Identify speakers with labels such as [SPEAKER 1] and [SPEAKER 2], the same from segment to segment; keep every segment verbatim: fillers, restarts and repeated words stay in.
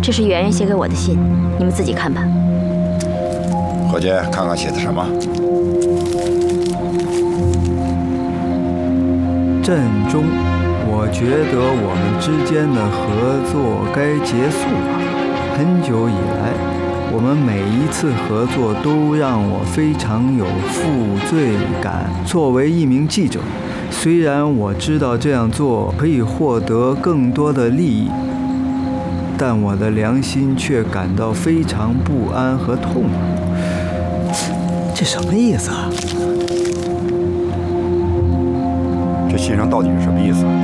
[SPEAKER 1] 这是圆圆写给我的信，你们自己看吧。
[SPEAKER 2] 何姐，看看写的什么。
[SPEAKER 3] 朕中，我觉得我们之间的合作该结束了。很久以来，我们每一次合作都让我非常有负罪感。作为一名记者，虽然我知道这样做可以获得更多的利益，但我的良心却感到非常不安和痛苦。
[SPEAKER 4] 这什么意思啊？
[SPEAKER 2] 这信上到底是什么意思？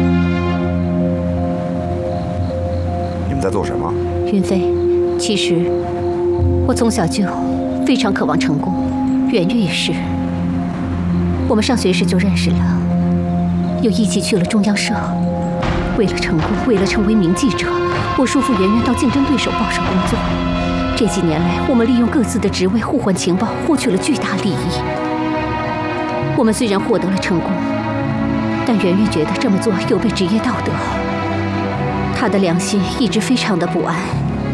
[SPEAKER 2] 你们在做什么？
[SPEAKER 5] 云飞，其实我从小就非常渴望成功，圆圆也是。我们上学时就认识了，又一起去了中央社。为了成功，为了成为名记者，我说服圆圆到竞争对手报上工作。这几年来，我们利用各自的职位互换情报，获取了巨大利益。我们虽然获得了成功，但圆圆觉得这么做有悖职业道德，她的良心一直非常的不安，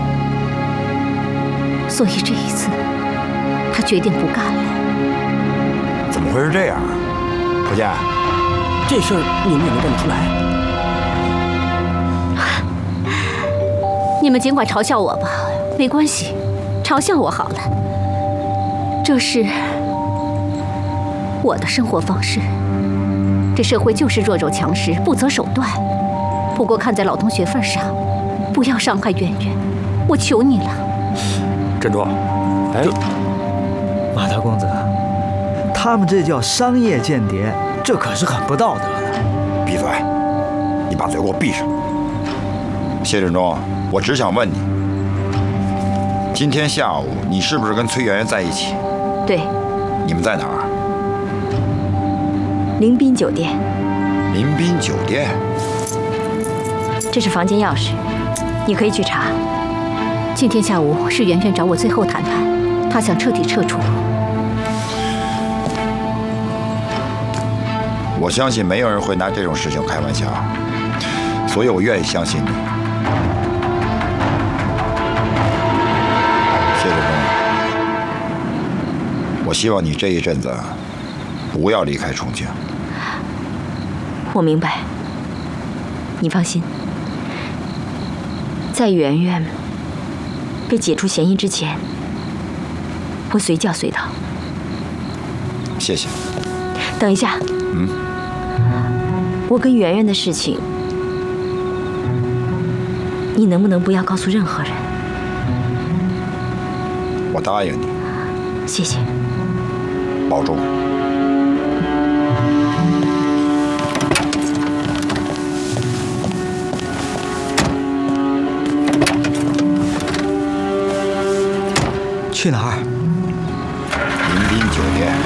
[SPEAKER 5] 所以这一次，她决定不干了。
[SPEAKER 2] 怎么会是这样？何健，
[SPEAKER 4] 这事儿你们也能干得出来？
[SPEAKER 5] 你们尽管嘲笑我吧，没关系，嘲笑我好了。这是我的生活方式。这社会就是弱肉强食，不择手段。不过看在老同学份上，不要伤害圆圆，我求你了。
[SPEAKER 4] 珍珠，哎，
[SPEAKER 3] 马大公子，他们这叫商业间谍，这可是很不道德的。
[SPEAKER 2] 闭嘴！你把嘴给我闭上。谢振中，我只想问你，今天下午你是不是跟崔媛媛在一起？
[SPEAKER 1] 对。
[SPEAKER 2] 你们在哪儿？
[SPEAKER 1] 临宾酒店。
[SPEAKER 2] 临宾酒店。
[SPEAKER 1] 这是房间钥匙，你可以去查。
[SPEAKER 5] 今天下午是圆圆找我最后谈判，她想彻底撤出。
[SPEAKER 2] 我相信没有人会拿这种事情开玩笑，所以我愿意相信你。谢志忠，我希望你这一阵子不要离开重庆。
[SPEAKER 1] 我明白，你放心，在圆圆被解除嫌疑之前，会随叫随到。
[SPEAKER 2] 谢谢。
[SPEAKER 1] 等一下，
[SPEAKER 2] 嗯，
[SPEAKER 1] 我跟圆圆的事情，你能不能不要告诉任何人？
[SPEAKER 2] 我答应你。
[SPEAKER 1] 谢谢。
[SPEAKER 2] 保重。
[SPEAKER 3] 去哪儿？
[SPEAKER 2] 临宾酒店。